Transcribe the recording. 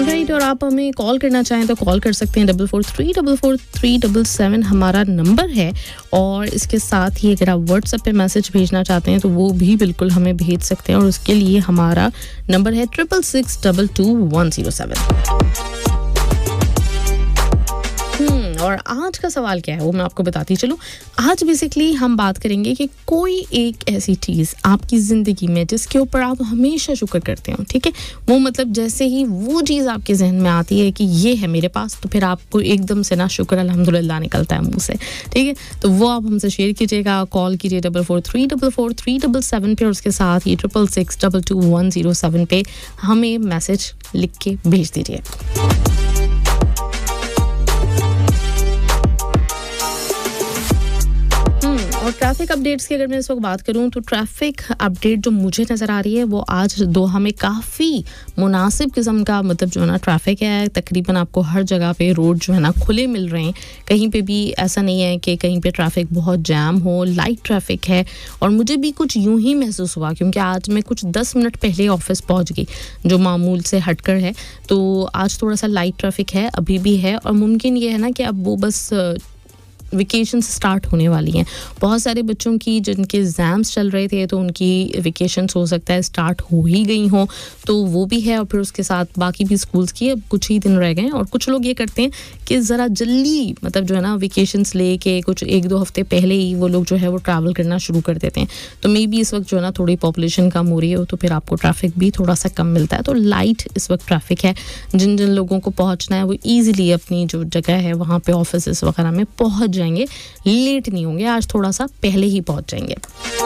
Alright, और आप हमें कॉल करना चाहें तो कॉल कर सकते हैं 44344437 हमारा नंबर है। और इसके साथ ही अगर आप व्हाट्सएप पे मैसेज भेजना चाहते हैं तो वो भी बिल्कुल हमें भेज सकते हैं, और उसके लिए हमारा नंबर है 66622107। और आज का सवाल क्या है वो मैं आपको बताती चलूं। आज बेसिकली हम बात करेंगे कि कोई एक ऐसी चीज़ आपकी ज़िंदगी में जिसके ऊपर आप हमेशा शुक्र करते हो, ठीक है। वो मतलब जैसे ही वो चीज़ आपके जहन में आती है कि ये है मेरे पास, तो फिर आपको एकदम से ना शुक्र अल्हम्दुलिल्लाह निकलता है मुंह से, ठीक है। तो वो आप हमसे शेयर कीजिएगा, कॉल कीजिए 44344437 पे, और उसके साथ ही 66622107 पे हमें मैसेज लिख के भेज दीजिए। और ट्रैफिक अपडेट्स की अगर मैं इस वक्त बात करूं तो ट्रैफिक अपडेट जो मुझे नज़र आ रही है वो आज दोहा में काफ़ी मुनासिब किस्म का मतलब जो है ना ट्रैफिक है। तकरीबन आपको हर जगह पे रोड जो है ना खुले मिल रहे हैं, कहीं पे भी ऐसा नहीं है कि कहीं पे ट्रैफिक बहुत जैम हो, लाइट ट्रैफिक है। और मुझे भी कुछ यूं ही महसूस हुआ क्योंकि आज मैं कुछ 10 मिनट पहले ऑफिस पहुंच गई, जो मामूल से हटकर है। तो आज थोड़ा सा लाइट ट्रैफिक है, अभी भी है, और मुमकिन ये है ना कि अब वो बस वेकेशंस स्टार्ट होने वाली हैं। बहुत सारे बच्चों की जिनके एग्ज़ाम्स चल रहे थे तो उनकी वेकेशंस हो सकता है स्टार्ट हो ही गई हों, तो वो भी है। और फिर उसके साथ बाकी भी स्कूल्स की अब कुछ ही दिन रह गए हैं। और कुछ लोग ये करते हैं कि ज़रा जल्दी मतलब जो है ना वेकेशंस लेके कुछ 1-2 हफ्ते पहले ही वो लोग जो है वो ट्रैवल करना शुरू कर देते हैं। तो मे बी इस वक्त जो है ना थोड़ी पॉपुलेशन कम हो रही है, तो फिर आपको ट्रैफिक भी थोड़ा सा कम मिलता है। तो लाइट इस वक्त ट्रैफिक है। जिन जिन लोगों को पहुँचना है वो ईज़िली अपनी जो जगह है वहाँ पर ऑफिस वगैरह में पहुँच जाएंगे, लेट नहीं होंगे, आज थोड़ा सा पहले ही पहुंच जाएंगे।